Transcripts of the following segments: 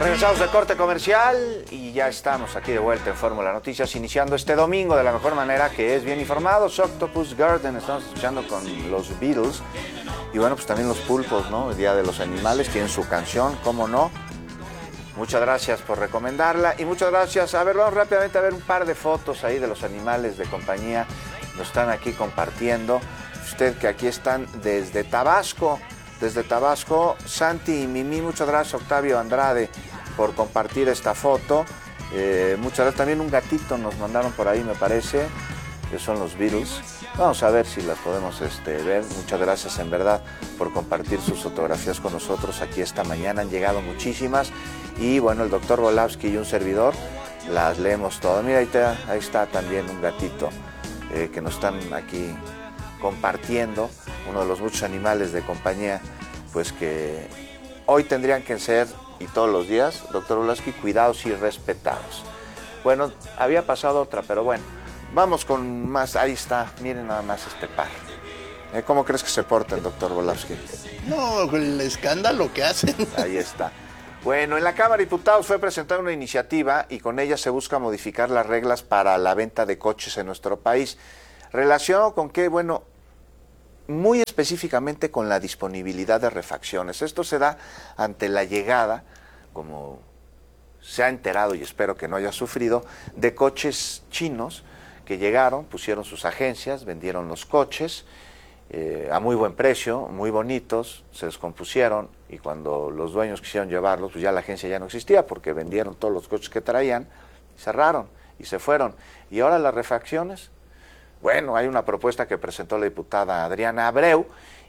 Regresamos del corte comercial y ya estamos aquí de vuelta en Fórmula Noticias, iniciando este domingo de la mejor manera, que es bien informados. Octopus Garden, estamos escuchando con los Beatles. Y bueno, pues también los pulpos, ¿no? El Día de los Animales, tienen su canción, ¿cómo no? Muchas gracias por recomendarla y muchas gracias. A ver, vamos rápidamente a ver un par de fotos ahí de los animales de compañía. Nos están aquí compartiendo. Usted que aquí están desde Tabasco. Desde Tabasco, Santi y Mimi, muchas gracias. Octavio Andrade por compartir esta foto. Muchas gracias. También un gatito nos mandaron por ahí, me parece, que son los Beatles. Vamos a ver si las podemos ver. Muchas gracias en verdad por compartir sus fotografías con nosotros aquí esta mañana. Han llegado muchísimas. Y bueno, el doctor Volavsky y un servidor las leemos todas. Mira, ahí está también un gatito que nos están aquí compartiendo, uno de los muchos animales de compañía, pues que hoy tendrían que ser, y todos los días, doctor Volavsky, cuidados y respetados. Bueno, había pasado otra, pero bueno, vamos con más. Ahí está, miren nada más este par. ¿Cómo crees que se porta el doctor Volavsky? No, el escándalo que hacen. Ahí está. Bueno, en la Cámara de Diputados fue presentada una iniciativa y con ella se busca modificar las reglas para la venta de coches en nuestro país. Relacionado con qué, bueno, muy específicamente con la disponibilidad de refacciones. Esto se da ante la llegada, como se ha enterado y espero que no haya sufrido, de coches chinos que llegaron, pusieron sus agencias, vendieron los coches a muy buen precio, muy bonitos, se descompusieron y cuando los dueños quisieron llevarlos, pues ya la agencia ya no existía porque vendieron todos los coches que traían, cerraron y se fueron. Y ahora las refacciones. Bueno, hay una propuesta que presentó la diputada Adriana Abreu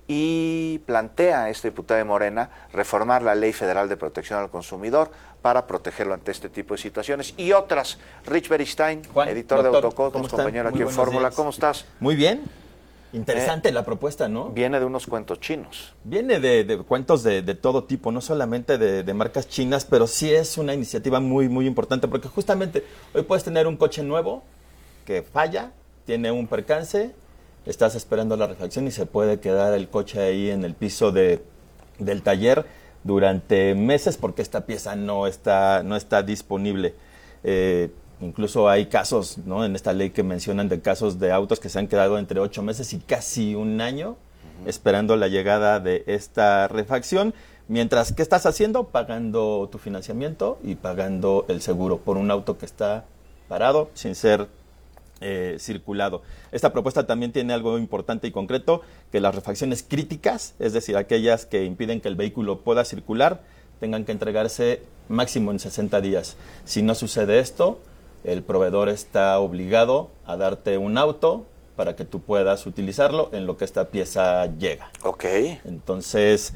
y plantea esta diputada de Morena reformar la Ley Federal de Protección al Consumidor para protegerlo ante este tipo de situaciones y otras. Rich Beristain, editor de Autocosmos, compañero aquí en Fórmula, ¿cómo estás? Muy bien. Interesante la propuesta, ¿no? Viene de unos cuentos chinos. Viene de cuentos de todo tipo, no solamente de marcas chinas, pero sí es una iniciativa muy, muy importante, porque justamente hoy puedes tener un coche nuevo que falla, tiene un percance, estás esperando la refacción y se puede quedar el coche ahí en el piso del taller durante meses porque esta pieza no está disponible. Incluso hay casos, ¿no?, en esta ley que mencionan de casos de autos que se han quedado entre 8 meses y casi un año esperando la llegada de esta refacción. Mientras, ¿qué estás haciendo? Pagando tu financiamiento y pagando el seguro por un auto que está parado sin ser circulado. Esta propuesta también tiene algo importante y concreto, que las refacciones críticas, es decir, aquellas que impiden que el vehículo pueda circular, tengan que entregarse máximo en 60 días. Si no sucede esto, el proveedor está obligado a darte un auto para que tú puedas utilizarlo en lo que esta pieza llega. Ok. Entonces,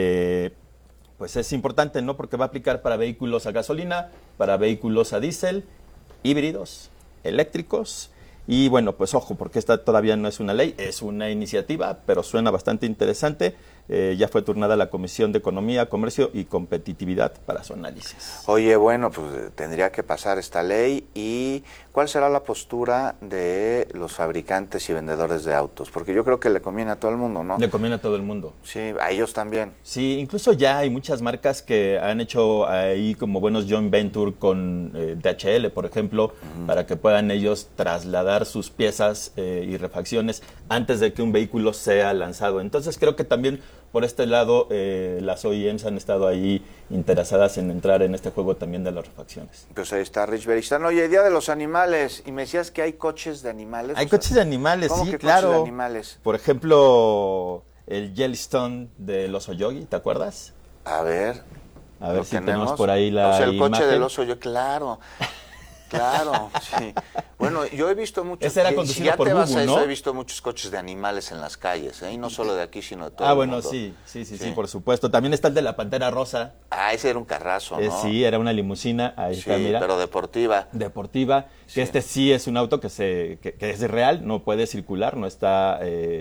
pues es importante, ¿no? Porque va a aplicar para vehículos a gasolina, para vehículos a diésel, híbridos, eléctricos. Y bueno, pues ojo, porque esta todavía no es una ley, es una iniciativa, pero suena bastante interesante. Ya fue turnada a la Comisión de Economía, Comercio y Competitividad para su análisis. Oye, bueno, pues tendría que pasar esta ley. ¿Y cuál será la postura de los fabricantes y vendedores de autos? Porque yo creo que le conviene a todo el mundo, ¿no? Le conviene a todo el mundo. Sí, a ellos también. Sí, incluso ya hay muchas marcas que han hecho ahí como buenos joint venture con DHL, por ejemplo, para que puedan ellos trasladar sus piezas y refacciones antes de que un vehículo sea lanzado. Entonces creo que también por este lado las OEMs han estado ahí interesadas en entrar en este juego también de las refacciones. Pues ahí está Rich Beristain. Oye, Día de los Animales, y me decías que hay coches de animales. Hay coches de animales, ¿cómo sí, que claro. Coches de animales? Por ejemplo, el Yellowstone del oso Yogi, ¿te acuerdas? A ver si tenemos por ahí la el coche imagen del oso Yogi, claro. Claro, sí. Bueno, yo he visto muchos. Ese era conducido si ya por te vas Bubu, a eso, ¿no? he visto muchos coches de animales en las calles, y no solo de aquí, sino de todo el bueno, mundo. sí, por supuesto. También está el de la Pantera Rosa. Ese era un carrazo, ¿no? Sí, era una limusina, ahí está, mira. Pero deportiva. Deportiva, Sí. que este sí es un auto que es real, no puede circular, no está...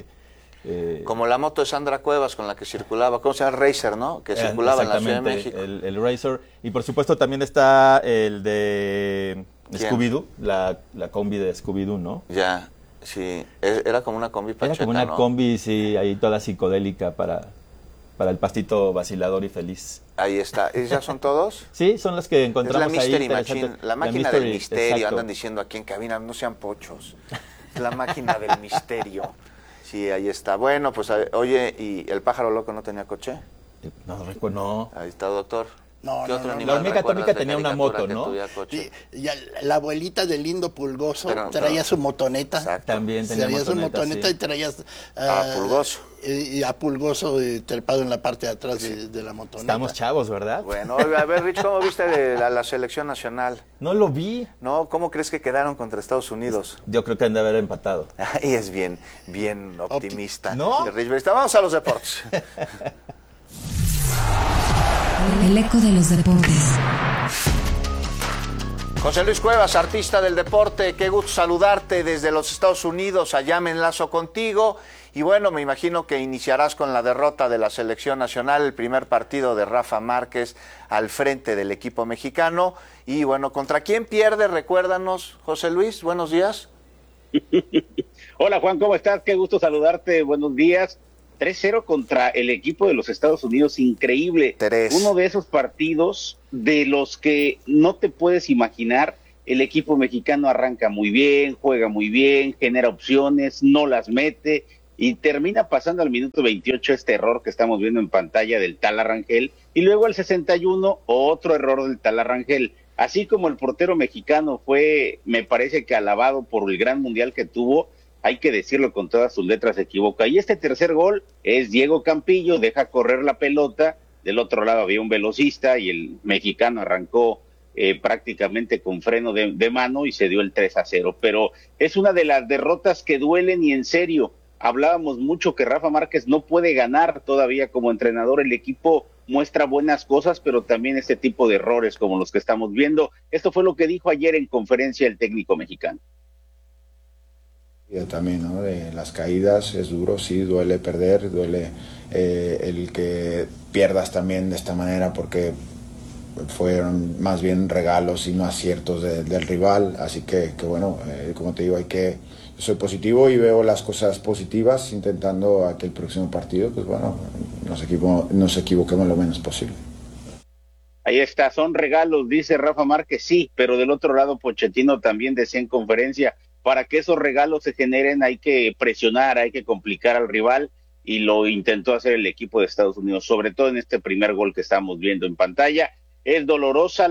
Como la moto de Sandra Cuevas con la que circulaba, ¿cómo se llama? Racer, ¿no? Que circulaba en la Ciudad de México. El Racer. Y por supuesto también está el de Scooby-Doo, la combi de Scooby-Doo, ¿no? Ya, sí. Era como una combi pacheta, Era como una ¿no? combi, sí, ahí toda psicodélica para para el pastito vacilador y feliz. Ahí está. ¿Esos ya son todos? Sí, son los que Es encontramos la Mystery ahí. Machine, la máquina del misterio, exacto. andan diciendo aquí en cabina, no sean pochos. Es la máquina del misterio. Sí, ahí está. Bueno, pues oye, ¿y el pájaro loco no tenía coche? No recuerdo, no. Ahí está, doctor. No, ¿Qué no, otro no, animal la hormiga recuerdas atómica de tenía una caricatura moto, que ¿no? tuviera coche? Y ya la abuelita de Lindo Pulgoso Pero traía su motoneta. Exacto. También tenía Traía su motoneta sí. y traías A Pulgoso. y a Pulgoso trepado en la parte de atrás de la motoneta. Estamos chavos, ¿verdad? Bueno, a ver, Rich, ¿cómo viste la selección nacional? No lo vi. No, ¿cómo crees que quedaron contra Estados Unidos? Yo creo que han de haber empatado. Ahí es bien optimista. ¿No? Rich, vamos a los deportes. El eco de los deportes. José Luis Cuevas, artista del deporte, qué gusto saludarte desde los Estados Unidos, allá me enlazo contigo. Y bueno, me imagino que iniciarás con la derrota de la selección nacional, el primer partido de Rafa Márquez al frente del equipo mexicano. Y bueno, ¿contra quién pierde? Recuérdanos, José Luis, buenos días. Hola Juan, ¿cómo estás? Qué gusto saludarte, buenos días. 3-0 contra el equipo de los Estados Unidos, increíble. 3. Uno de esos partidos de los que no te puedes imaginar. El equipo mexicano arranca muy bien, juega muy bien, genera opciones, no las mete y termina pasando al minuto 28 este error que estamos viendo en pantalla del Tala Rangel y luego al 61 otro error del Tala Rangel. Así como el portero mexicano fue, me parece que alabado por el gran mundial que tuvo, hay que decirlo con todas sus letras, se equivoca. Y este tercer gol es Diego Campillo, deja correr la pelota, del otro lado había un velocista y el mexicano arrancó prácticamente con freno de mano y se dio el 3-0. Pero es una de las derrotas que duelen y en serio. Hablábamos mucho que Rafa Márquez no puede ganar todavía como entrenador, el equipo muestra buenas cosas, pero también este tipo de errores como los que estamos viendo. Esto fue lo que dijo ayer en conferencia el técnico mexicano. También, ¿no? De las caídas es duro, sí, duele perder, duele el que pierdas también de esta manera porque fueron más bien regalos y no aciertos del rival, así que bueno, como te digo, yo soy positivo y veo las cosas positivas intentando a que el próximo partido, pues bueno, nos equivoquemos lo menos posible. Ahí está, son regalos, dice Rafa Márquez, sí, pero del otro lado Pochettino también decía en conferencia, para que esos regalos se generen hay que presionar, hay que complicar al rival y lo intentó hacer el equipo de Estados Unidos, sobre todo en este primer gol que estamos viendo en pantalla. Es dolorosa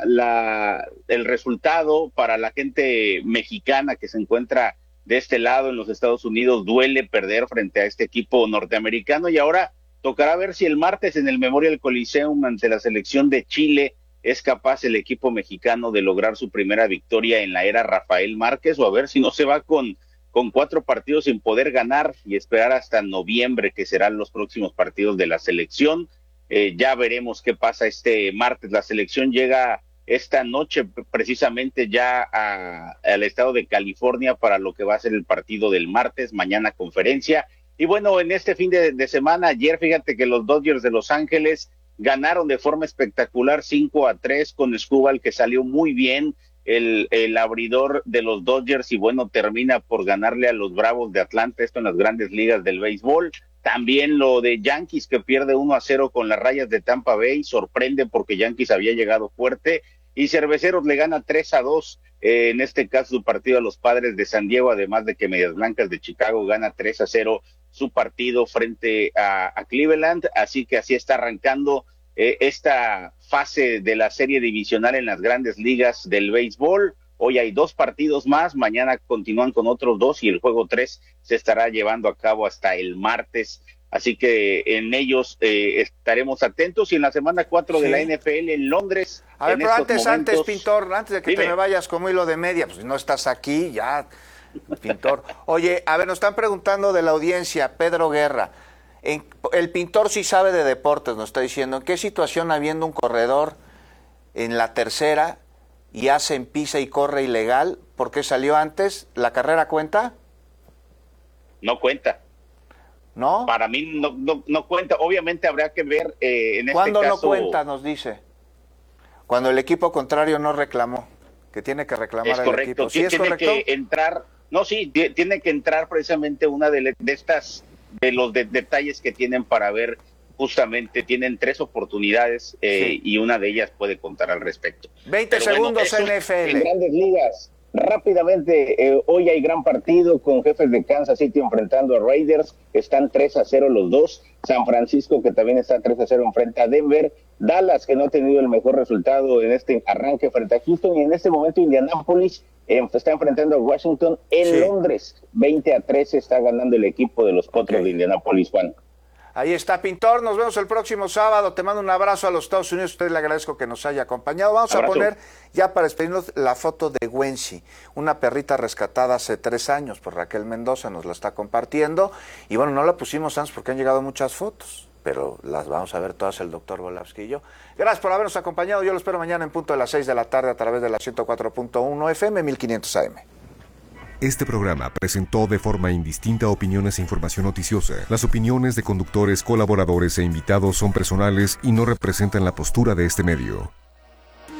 el resultado para la gente mexicana que se encuentra de este lado en los Estados Unidos, duele perder frente a este equipo norteamericano y ahora tocará ver si el martes en el Memorial Coliseum ante la selección de Chile es capaz el equipo mexicano de lograr su primera victoria en la era Rafael Márquez o a ver si no se va con 4 partidos sin poder ganar y esperar hasta noviembre que serán los próximos partidos de la selección. Ya veremos qué pasa este martes. La selección llega esta noche precisamente ya al estado de California para lo que va a ser el partido del martes, mañana conferencia. Y bueno, en este fin de semana, ayer fíjate que los Dodgers de Los Ángeles ganaron de forma espectacular 5-3 con Skubal, que salió muy bien el abridor de los Dodgers y bueno, termina por ganarle a los Bravos de Atlanta, esto en las grandes ligas del béisbol. También lo de Yankees que pierde 1-0 con las Rayas de Tampa Bay, sorprende porque Yankees había llegado fuerte y Cerveceros le gana 3-2, en este caso su partido a los Padres de San Diego, además de que Medias Blancas de Chicago gana 3-0 su partido frente a Cleveland, así que así está arrancando esta fase de la serie divisional en las grandes ligas del béisbol. Hoy hay 2 partidos más, mañana continúan con otros 2 y el juego 3 se estará llevando a cabo hasta el martes, así que en ellos estaremos atentos y en la semana 4 de la NFL en Londres. A ver, pero antes, Pintor, antes de que Dime. te me vayas como hilo de media, pues no estás aquí, ya, Pintor. Oye, a ver, nos están preguntando de la audiencia, Pedro Guerra, el Pintor sí sabe de deportes, nos está diciendo, ¿en qué situación habiendo un corredor en la tercera y hacen pisa y corre ilegal? ¿Por qué salió antes? ¿La carrera cuenta? No cuenta. ¿No? Para mí no cuenta. Obviamente habrá que ver en este ¿Cuándo caso. no cuenta, nos dice? Cuando el equipo contrario no reclamó, que tiene que reclamar Es el correcto. equipo. ¿Sí es tiene correcto? que entrar. No, sí, tiene que entrar precisamente una de estas de los detalles que tienen para ver justamente tienen 3 oportunidades y una de ellas puede contar al respecto. 20 segundos NFL. En Grandes Ligas, rápidamente, hoy hay gran partido con Jefes de Kansas City enfrentando a Raiders, están 3-0 los dos. San Francisco, que también está 3-0, enfrenta a Denver. Dallas, que no ha tenido el mejor resultado en este arranque frente a Houston, y en este momento Indianapolis está enfrentando a Washington en Londres. 20-13 está ganando el equipo de los Potros de Indianapolis, Juan. Ahí está, Pintor, nos vemos el próximo sábado, te mando un abrazo a los Estados Unidos, a usted le agradezco que nos haya acompañado. Vamos a poner, ya para despedirnos, la foto de Wensi, una perrita rescatada hace 3 años por Raquel Mendoza, nos la está compartiendo, y bueno, no la pusimos antes porque han llegado muchas fotos, pero las vamos a ver todas el doctor Volavsky y yo. Gracias por habernos acompañado, yo lo espero mañana en punto de las 6 de la tarde a través de la 104.1 FM 1500 AM. Este programa presentó de forma indistinta opiniones e información noticiosa. Las opiniones de conductores, colaboradores e invitados son personales y no representan la postura de este medio.